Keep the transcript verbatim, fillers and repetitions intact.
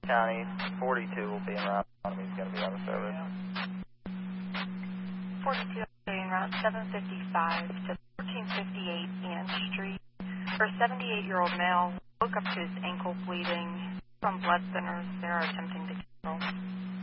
County, forty-two will be en route. He's going to be out of service. forty-two en route seven fifty-five to fourteen fifty-eight Ann Street. For a seventy-eight-year-old male, woke up to his ankle bleeding from blood thinners. They are attempting to control.